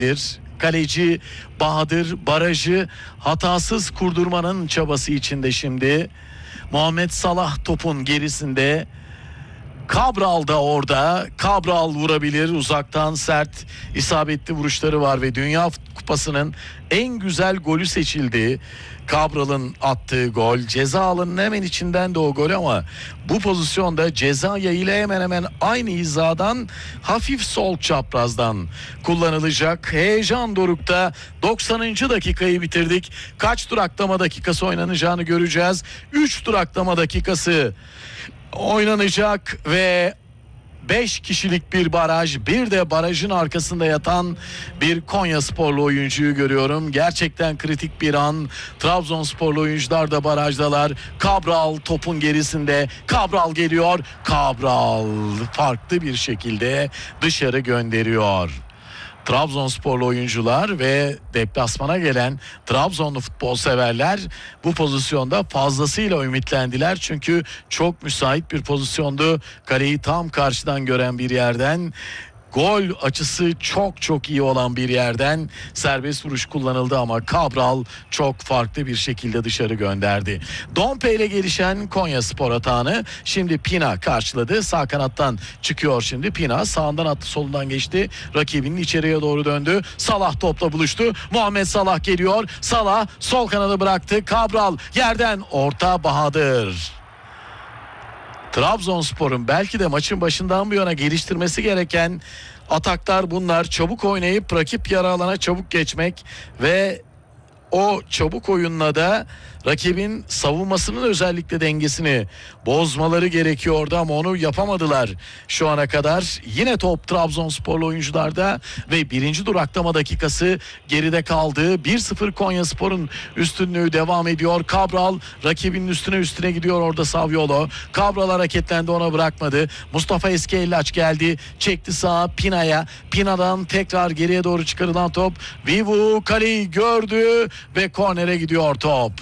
Kaleci Bahadır barajı hatasız kurdurmanın çabası içinde şimdi. Muhammed Salah topun gerisinde. Cabral da orada. Cabral vurabilir. Uzaktan sert isabetli vuruşları var ve Dünya Kupası'nın en güzel golü seçildi. Cabral'ın attığı gol. Ceza alanının hemen içinden de o gol ama bu pozisyonda ceza yayıyla hemen hemen aynı hizadan hafif sol çaprazdan kullanılacak. Heyecan dorukta. 90. dakikayı bitirdik. Kaç duraklama dakikası oynanacağını göreceğiz. 3 duraklama dakikası oynanacak ve 5 kişilik bir baraj, bir de barajın arkasında yatan bir Konyasporlu oyuncuyu görüyorum. Gerçekten kritik bir an. Trabzonsporlu oyuncular da barajdalar. Cabral topun gerisinde. Cabral geliyor. Cabral farklı bir şekilde dışarı gönderiyor. Trabzonsporlu oyuncular ve deplasmana gelen Trabzonlu futbol severler bu pozisyonda fazlasıyla ümitlendiler. Çünkü çok müsait bir pozisyondu. Kaleyi tam karşıdan gören bir yerden, gol açısı çok iyi olan bir yerden serbest vuruş kullanıldı ama Cabral çok farklı bir şekilde dışarı gönderdi. Dompe ile gelişen Konyaspor atağını şimdi Pina karşıladı. Sağ kanattan çıkıyor şimdi Pina. Sağından attı, solundan geçti. Rakibinin içeriye doğru döndü. Salah topla buluştu. Muhammed Salah geliyor. Salah sol kanada bıraktı. Cabral yerden orta Bahadır. Trabzonspor'un belki de maçın başından bu yana geliştirmesi gereken ataklar bunlar. Çabuk oynayıp rakip yarı alana çabuk geçmek ve o çabuk oyunla da rakibin savunmasının özellikle dengesini bozmaları gerekiyordu ama onu yapamadılar şu ana kadar. Yine top Trabzonsporlu oyuncularda ve birinci duraklama dakikası geride kaldı. 1-0 Konyaspor'un üstünlüğü devam ediyor. Cabral rakibinin üstüne gidiyor orada Saviolo. Cabral hareketlendi, ona bırakmadı. Mustafa Eskellaç geldi. Çekti sağa Pina'ya. Pina'dan tekrar geriye doğru çıkarılan top. Vivu kaleyi gördü ve kornere gidiyor top.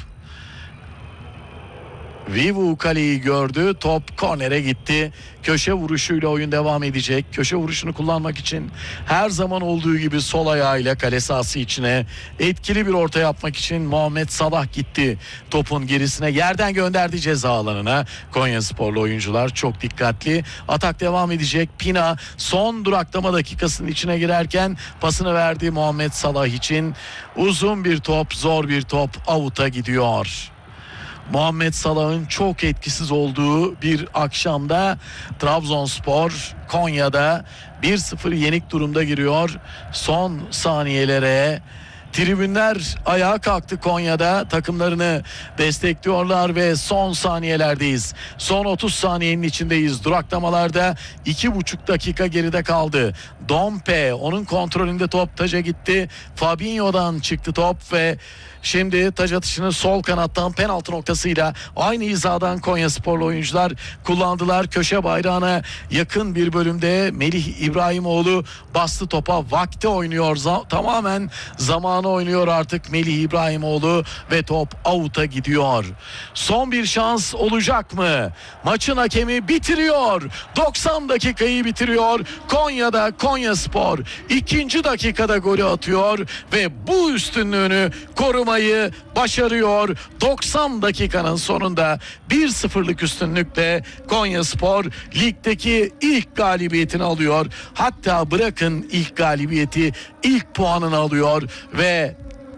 Vivu kaleyi gördü. Top kornere gitti. Köşe vuruşuyla oyun devam edecek. Köşe vuruşunu kullanmak için her zaman olduğu gibi sol ayağıyla kale sahası içine etkili bir orta yapmak için Muhammed Salah gitti. Topun gerisine yerden gönderdi ceza alanına. Konyasporlu oyuncular çok dikkatli. Atak devam edecek. Pina son duraklama dakikasının içine girerken pasını verdi Muhammed Salah için. Uzun bir top, zor bir top, out'a gidiyor. Muhammed Salah'ın çok etkisiz olduğu bir akşamda Trabzonspor Konya'da 1-0 yenik durumda giriyor. Son saniyelere tribünler ayağa kalktı Konya'da, takımlarını destekliyorlar ve son saniyelerdeyiz. Son 30 saniyenin içindeyiz. Duraklamalarda 2,5 dakika geride kaldı. Dompe, onun kontrolünde top, taca gitti. Fabinho'dan çıktı top ve şimdi taç atışını sol kanattan penaltı noktasıyla aynı hizadan Konyasporlu oyuncular kullandılar. Köşe bayrağına yakın bir bölümde Melih İbrahimoğlu bastı topa. Vakti oynuyor. Tamamen zamanı oynuyor artık Melih İbrahimoğlu ve top out'a gidiyor. Son bir şans olacak mı? Maçın hakemi bitiriyor. 90 dakikayı bitiriyor. Konya'da Konyaspor 2. dakikada golü atıyor ve bu üstünlüğünü korumayı başarıyor. 90 dakikanın sonunda 1-0'lık üstünlükle Konyaspor ligdeki ilk galibiyetini alıyor. Hatta bırakın ilk galibiyeti, ilk puanını alıyor ve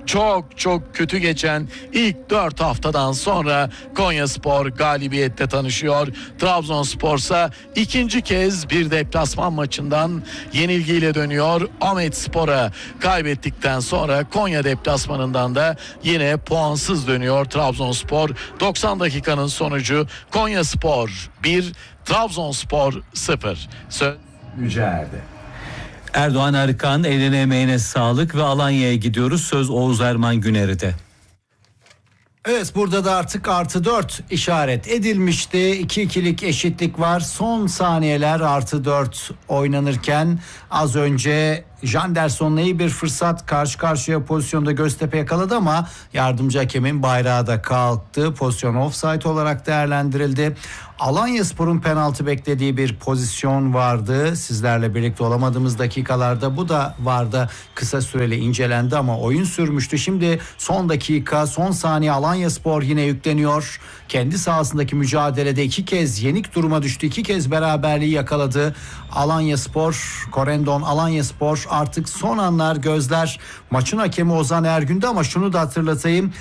çok kötü geçen ilk 4 haftadan sonra Konyaspor galibiyetle tanışıyor. Trabzonspor ise ikinci kez bir deplasman maçından yenilgiyle dönüyor. Ahmetspor'a kaybettikten sonra Konya deplasmanından da yine puansız dönüyor Trabzonspor. 90 dakikanın sonucu Konyaspor 1, Trabzonspor 0. Yüce Erdi. Erdoğan Arıkan, eline emeğine sağlık ve Alanya'ya gidiyoruz. Söz Oğuz Erman Güner'de. Evet, burada da artık +4 işaret edilmişti. 2-2'lik eşitlik var. Son saniyeler +4 oynanırken az önce Janderson'la iyi bir fırsat, karşı karşıya pozisyonda Göztepe yakaladı ama yardımcı hakemin bayrağı da kalktı. Pozisyon offside olarak değerlendirildi. Alanyaspor'un penaltı beklediği bir pozisyon vardı. Sizlerle birlikte olamadığımız dakikalarda bu da vardı. Kısa süreli incelendi ama oyun sürmüştü. Şimdi son dakika, son saniye Alanyaspor yine yükleniyor. Kendi sahasındaki mücadelede 2 kez yenik duruma düştü. 2 kez beraberliği yakaladı. Alanyaspor, Corendon Alanyaspor, artık son anlar, gözler maçın hakemi Ozan Ergün'de ama şunu da hatırlatayım.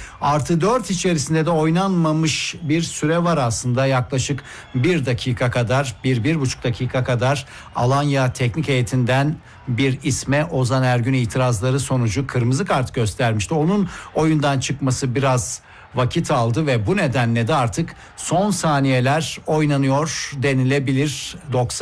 +4 içerisinde de oynanmamış bir süre var aslında, yaklaşık 1 dakika kadar, 1-1,5 dakika kadar Alanya teknik heyetinden bir isme Ozan Ergün itirazları sonucu kırmızı kart göstermişti. Onun oyundan çıkması biraz vakit aldı ve bu nedenle de artık son saniyeler oynanıyor denilebilir.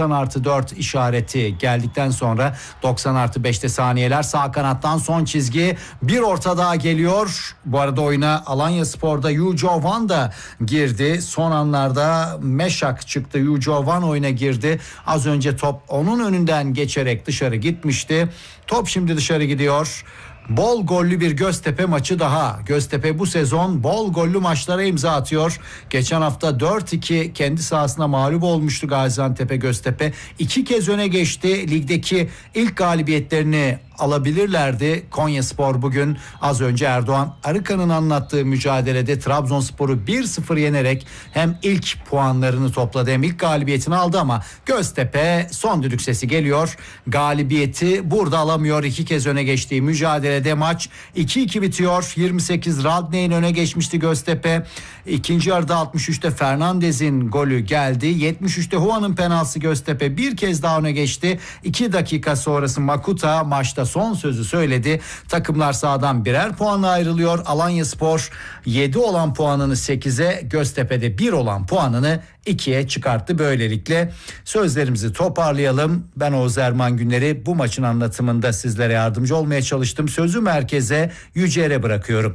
90+4 işareti geldikten sonra 90+5'te saniyeler, sağ kanattan son çizgi, bir orta daha geliyor. Bu arada oyuna Alanyaspor'da Yujo Van da girdi. Son anlarda Meşak çıktı, Yujo Van oyuna girdi. Az önce top onun önünden geçerek dışarı gitmişti. Top şimdi dışarı gidiyor. Bol gollü bir Göztepe maçı daha. Göztepe bu sezon bol gollü maçlara imza atıyor. Geçen hafta 4-2 kendi sahasına mağlup olmuştu Gaziantep'e Göztepe. 2 kez öne geçti. Ligdeki ilk galibiyetlerini alabilirlerdi. Konyaspor bugün az önce Erdoğan Arıkan'ın anlattığı mücadelede Trabzonspor'u 1-0 yenerek hem ilk puanlarını topladı hem ilk galibiyetini aldı ama Göztepe son düdük sesi geliyor. Galibiyeti burada alamıyor. 2 kez öne geçtiği mücadelede maç 2-2 bitiyor. 28 Radney'in öne geçmişti Göztepe. İkinci yarıda 63'te Fernandez'in golü geldi. 73'te Huan'ın penaltısı, Göztepe bir kez daha öne geçti. 2 dakika sonrası Makuta maçta son sözü söyledi. Takımlar sahadan birer puanla ayrılıyor. Alanyaspor 7 olan puanını 8'e, Göztepe'de 1 olan puanını 2'ye çıkarttı. Böylelikle sözlerimizi toparlayalım. Ben Oğuz Erman Günleri, bu maçın anlatımında sizlere yardımcı olmaya çalıştım. Sözü merkeze, Yücel'e bırakıyorum.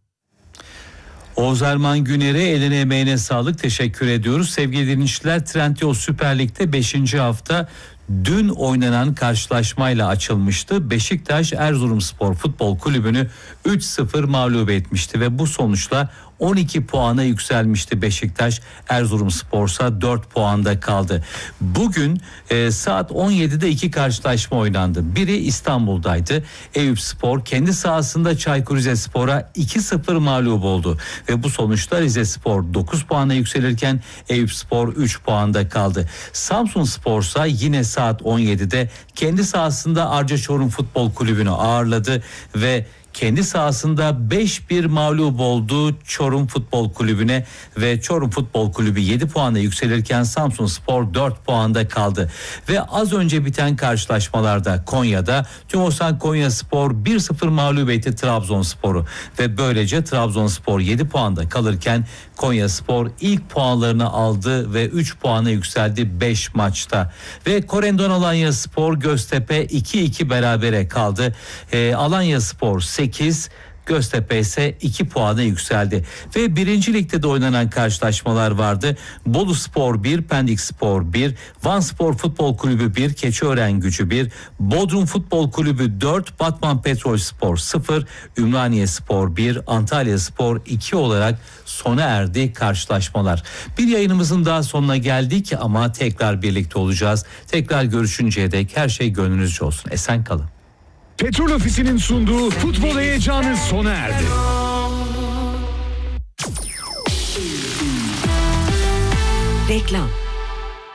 Oğuz Erman Güner'e eline emeğine sağlık, teşekkür ediyoruz. Sevgili dinleyiciler, Trendyol Süper Lig'de 5. hafta dün oynanan karşılaşmayla açılmıştı. Beşiktaş Erzurumspor Futbol Kulübü'nü 3-0 mağlup etmişti ve bu sonuçla 12 puana yükselmişti Beşiktaş. Erzurumspor'sa 4 puanda kaldı. Bugün saat 17'de 2 karşılaşma oynandı. Biri İstanbul'daydı. Eyüpspor kendi sahasında Çaykur Rizespor'a 2-0 mağlup oldu. Ve bu sonuçta Rizespor 9 puana yükselirken Eyüpspor 3 puanda kaldı. Samsunspor'sa yine saat 17'de kendi sahasında Arcaçorum Futbol Kulübü'nü ağırladı ve kendi sahasında 5-1 mağlup oldu Çorum Futbol Kulübü'ne ve Çorum Futbol Kulübü 7 puana yükselirken Samsunspor 4 puanda kaldı. Ve az önce biten karşılaşmalarda Konya'da Tümosan Konyaspor 1-0 mağlup etti Trabzonspor'u ve böylece Trabzonspor 7 puanda kalırken Konyaspor ilk puanlarını aldı ve 3 puana yükseldi 5 maçta. Ve Corendon Alanyaspor Göztepe 2-2 berabere kaldı. Alanyaspor 8, Göztepe ise 2 puana yükseldi. Ve 1. Lig'de de oynanan karşılaşmalar vardı. Boluspor 1, Pendikspor 1, Vanspor Futbol Kulübü 1, Keçiören-Gücü 1, Bodrum Futbol Kulübü 4, Batman Petrolspor 0, Ümraniyespor 1, Antalyaspor 2 olarak sona erdi karşılaşmalar. Bir yayınımızın daha sonuna geldik ama tekrar birlikte olacağız. Tekrar görüşünceye dek her şey gönlünüzce olsun. Esen kalın. Petrol Ofisi'nin sunduğu futbol heyecanı sona erdi. Reklam.